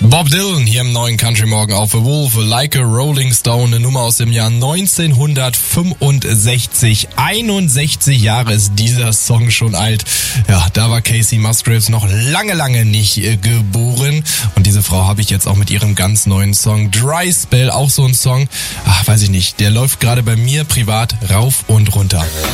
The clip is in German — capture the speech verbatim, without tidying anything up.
Bob Dylan hier im neuen Country Morgen auf The Wolf, Like a Rolling Stone, eine Nummer aus dem Jahr neunzehnhundertfünfundsechzig. einundsechzig Jahre ist dieser Song schon alt. Ja, da war Kacey Musgraves noch lange, lange nicht äh, geboren. Und diese Frau habe ich jetzt auch mit ihrem ganz neuen Song Dry Spell, auch so ein Song, ach, weiß ich nicht, der läuft gerade bei mir privat rauf und runter.